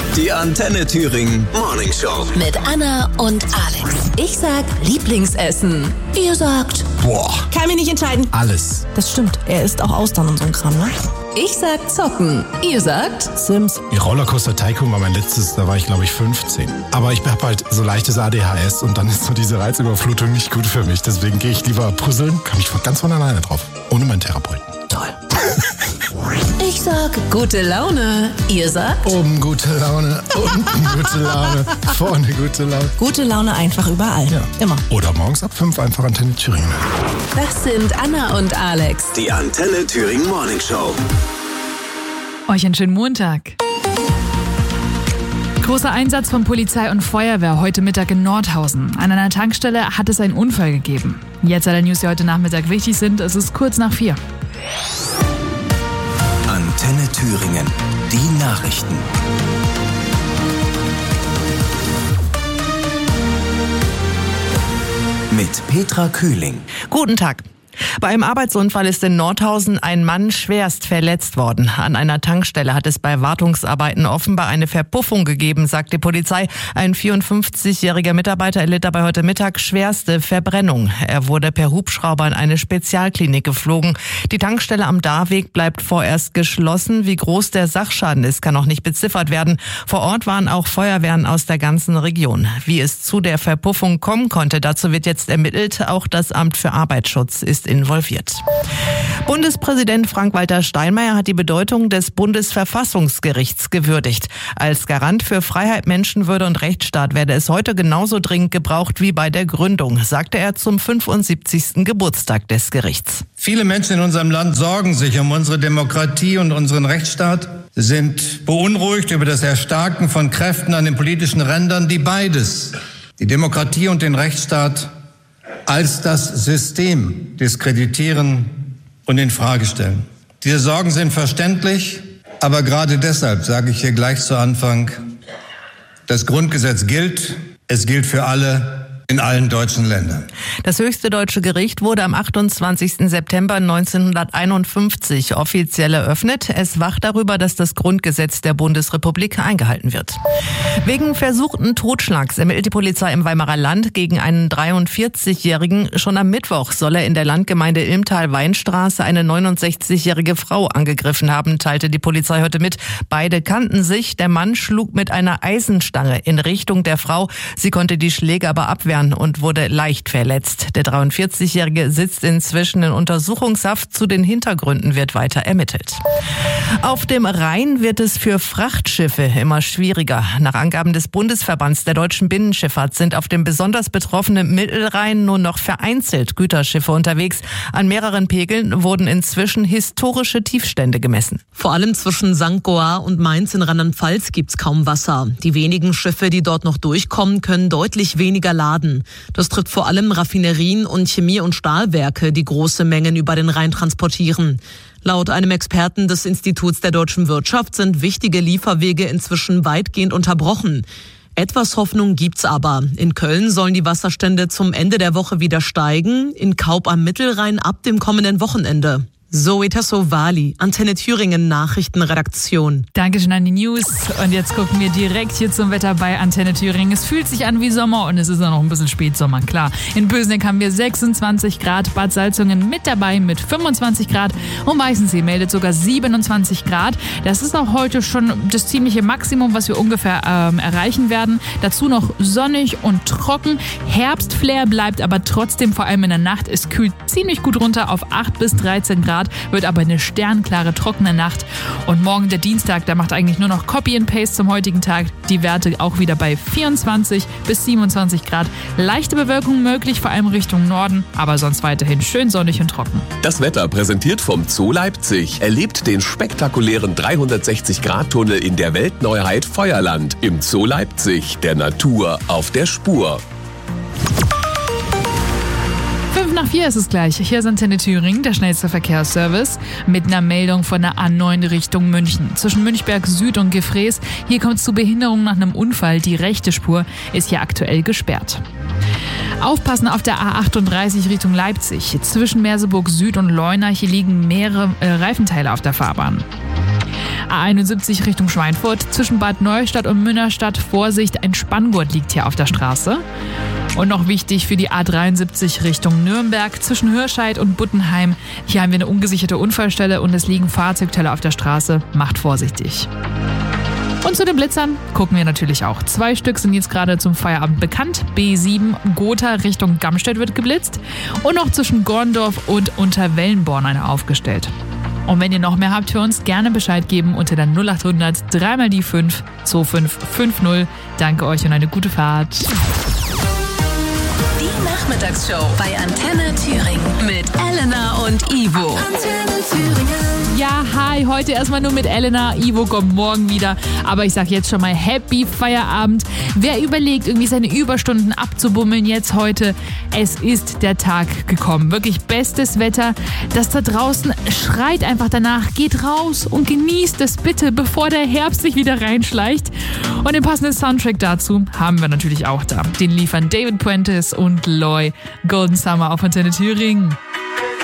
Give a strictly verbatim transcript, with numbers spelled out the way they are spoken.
Die Antenne Thüringen Morning Show. Mit Anna und Alex. Ich sag Lieblingsessen. Ihr sagt... Boah. Kann mich nicht entscheiden. Alles. Das stimmt. Er isst auch Austern und so ein Kram, ne? Ich sag Zocken. Ihr sagt... Sims. Die Rollercoaster Tycoon war mein letztes, da war ich glaube ich fünfzehn. Aber ich habe halt so leichtes A D H S und dann ist so diese Reizüberflutung nicht gut für mich. Deswegen gehe ich lieber puzzeln, komme ich ganz von alleine drauf. Ohne meinen Therapeuten. Toll. Ich sag gute Laune. Ihr sagt... Oben gute Laune, unten gute Laune, vorne gute Laune. Gute Laune einfach überall. Ja. Immer. Oder morgens ab fünf einfach Antenne Thüringen. Das sind Anna und Alex. Die Antenne Thüringen Morning Show. Euch einen schönen Montag. Großer Einsatz von Polizei und Feuerwehr heute Mittag in Nordhausen. An einer Tankstelle hat es einen Unfall gegeben. Jetzt alle News, die heute Nachmittag wichtig sind. Es ist kurz nach vier. Antenne Thüringen. Die Nachrichten. Mit Petra Kühling. Guten Tag. Bei einem Arbeitsunfall ist in Nordhausen ein Mann schwerst verletzt worden. An einer Tankstelle hat es bei Wartungsarbeiten offenbar eine Verpuffung gegeben, sagt die Polizei. Ein vierundfünfzigjähriger Mitarbeiter erlitt dabei heute Mittag schwerste Verbrennung. Er wurde per Hubschrauber in eine Spezialklinik geflogen. Die Tankstelle am Darweg bleibt vorerst geschlossen. Wie groß der Sachschaden ist, kann noch nicht beziffert werden. Vor Ort waren auch Feuerwehren aus der ganzen Region. Wie es zu der Verpuffung kommen konnte, dazu wird jetzt ermittelt. Auch das Amt für Arbeitsschutz ist involviert. Bundespräsident Frank-Walter Steinmeier hat die Bedeutung des Bundesverfassungsgerichts gewürdigt. Als Garant für Freiheit, Menschenwürde und Rechtsstaat werde es heute genauso dringend gebraucht wie bei der Gründung, sagte er zum fünfundsiebzigsten Geburtstag des Gerichts. Viele Menschen in unserem Land sorgen sich um unsere Demokratie und unseren Rechtsstaat. Sie sind beunruhigt über das Erstarken von Kräften an den politischen Rändern, die beides, die Demokratie und den Rechtsstaat, als das System diskreditieren und in Frage stellen. Diese Sorgen sind verständlich, aber gerade deshalb sage ich hier gleich zu Anfang, das Grundgesetz gilt, es gilt für alle in allen deutschen Ländern. Das höchste deutsche Gericht wurde am achtundzwanzigsten September neunzehnhunderteinundfünfzig offiziell eröffnet. Es wacht darüber, dass das Grundgesetz der Bundesrepublik eingehalten wird. Wegen versuchten Totschlags ermittelt die Polizei im Weimarer Land gegen einen dreiundvierzigjährigen. Schon am Mittwoch soll er in der Landgemeinde Ilmtal-Weinstraße eine neunundsechzigjährige Frau angegriffen haben, teilte die Polizei heute mit. Beide kannten sich. Der Mann schlug mit einer Eisenstange in Richtung der Frau. Sie konnte die Schläge aber abwehren und wurde leicht verletzt. Der dreiundvierzigjährige sitzt inzwischen in Untersuchungshaft. Zu den Hintergründen wird weiter ermittelt. Auf dem Rhein wird es für Frachtschiffe immer schwieriger. Nach Angaben des Bundesverbands der deutschen Binnenschifffahrt sind auf dem besonders betroffenen Mittelrhein nur noch vereinzelt Güterschiffe unterwegs. An mehreren Pegeln wurden inzwischen historische Tiefstände gemessen. Vor allem zwischen Sankt Goar und Mainz in Rheinland-Pfalz gibt's kaum Wasser. Die wenigen Schiffe, die dort noch durchkommen, können deutlich weniger laden. Das trifft vor allem Raffinerien und Chemie- und Stahlwerke, die große Mengen über den Rhein transportieren. Laut einem Experten des Instituts der deutschen Wirtschaft sind wichtige Lieferwege inzwischen weitgehend unterbrochen. Etwas Hoffnung gibt's aber. In Köln sollen die Wasserstände zum Ende der Woche wieder steigen, in Kaub am Mittelrhein ab dem kommenden Wochenende. Zoe Tassovali, Antenne Thüringen Nachrichtenredaktion. Dankeschön an die News. Und jetzt gucken wir direkt hier zum Wetter bei Antenne Thüringen. Es fühlt sich an wie Sommer und es ist auch noch ein bisschen Spätsommer, klar. In Bösneck haben wir sechsundzwanzig Grad, Bad Salzungen mit dabei mit fünfundzwanzig Grad und Weißensee meldet sogar siebenundzwanzig Grad. Das ist auch heute schon das ziemliche Maximum, was wir ungefähr ähm, erreichen werden. Dazu noch sonnig und trocken. Herbstflair bleibt aber trotzdem, vor allem in der Nacht. Es kühlt ziemlich gut runter auf acht bis dreizehn Grad. Wird aber eine sternklare, trockene Nacht. Und morgen der Dienstag, da macht eigentlich nur noch Copy and Paste zum heutigen Tag. Die Werte auch wieder bei vierundzwanzig bis siebenundzwanzig Grad. Leichte Bewölkung möglich, vor allem Richtung Norden, aber sonst weiterhin schön sonnig und trocken. Das Wetter präsentiert vom Zoo Leipzig. Erlebt den spektakulären dreihundertsechzig Grad Tunnel in der Weltneuheit Feuerland. Im Zoo Leipzig, der Natur auf der Spur. Fünf nach vier ist es gleich. Hier ist Antenne Thüringen, der schnellste Verkehrsservice, mit einer Meldung von der A neun Richtung München. Zwischen Münchberg Süd und Gefrees. Hier kommt es zu Behinderungen nach einem Unfall. Die rechte Spur ist hier aktuell gesperrt. Aufpassen auf der A achtunddreißig Richtung Leipzig. Zwischen Merseburg Süd und Leuna. Hier liegen mehrere äh, Reifenteile auf der Fahrbahn. A einundsiebzig Richtung Schweinfurt. Zwischen Bad Neustadt und Münnerstadt Vorsicht, ein Spanngurt liegt hier auf der Straße. Und noch wichtig für die A dreiundsiebzig Richtung Nürnberg zwischen Hürscheid und Buttenheim. Hier haben wir eine ungesicherte Unfallstelle und es liegen Fahrzeugteile auf der Straße. Macht vorsichtig. Und zu den Blitzern gucken wir natürlich auch. Zwei Stück sind jetzt gerade zum Feierabend bekannt. B sieben Gotha Richtung Gamstedt wird geblitzt. Und noch zwischen Gorndorf und Unterwellenborn eine aufgestellt. Und wenn ihr noch mehr habt für uns, gerne Bescheid geben unter der null acht hundert drei mal die fünf zwei fünf fünf null. Danke euch und eine gute Fahrt. Die Nachmittagsshow bei Antenne Thüringen mit Elena und Ivo. Antenne Thüringen. Ja, hi, heute erstmal nur mit Elena. Ivo kommt morgen wieder. Aber ich sag jetzt schon mal Happy Feierabend. Wer überlegt, irgendwie seine Überstunden abzubummeln jetzt heute, es ist der Tag gekommen. Wirklich bestes Wetter. Das da draußen schreit einfach danach. Geht raus und genießt es bitte, bevor der Herbst sich wieder reinschleicht. Und den passenden Soundtrack dazu haben wir natürlich auch da. Den liefern David Puentes und Loy. Golden Summer auf Antenne Thüringen.